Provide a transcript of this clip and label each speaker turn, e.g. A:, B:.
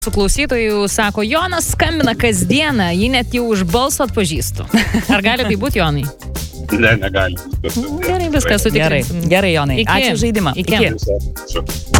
A: Su klausytojų sako, Jonas skambina kasdieną, jį net jau už balso atpažįstu. Ar gali tai būti, Jonai?
B: Ne, negali.
A: Gerai, viskas sutikrinsim.
C: Gerai, Jonai.
A: Iki.
C: Ačiū žaidimą.
A: Iki.
B: Iki.